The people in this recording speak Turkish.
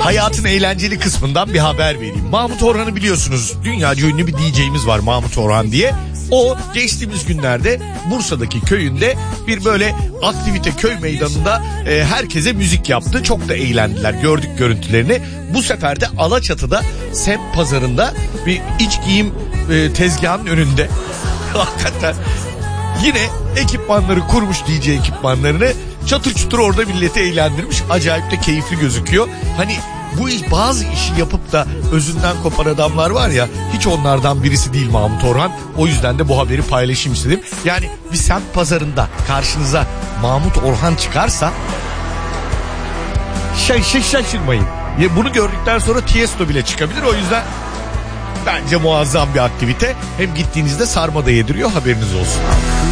hayatın eğlenceli kısmından bir haber vereyim. Mahmut Orhan'ı biliyorsunuz. Dünyaca ünlü bir DJ'miz var Mahmut Orhan diye. O geçtiğimiz günlerde Bursa'daki köyünde bir böyle aktivite, köy meydanında herkese müzik yaptı. Çok da eğlendiler, gördük görüntülerini. Bu sefer de Alaçatı'da semt pazarında bir iç giyim tezgahının önünde hakikaten yine ekipmanları kurmuş, DJ ekipmanlarını çatır çutur orada milleti eğlendirmiş. Acayip de keyifli gözüküyor. Hani bu iş, bazı işi yapıp da özünden kopan adamlar var ya, hiç onlardan birisi değil Mahmut Orhan. O yüzden de bu haberi paylaşayım istedim. Yani bir semt pazarında karşınıza Mahmut Orhan çıkarsa şaşırmayın. Bunu gördükten sonra Tiesto bile çıkabilir. O yüzden bence muazzam bir aktivite. Hem gittiğinizde sarma da yediriyor, haberiniz olsun.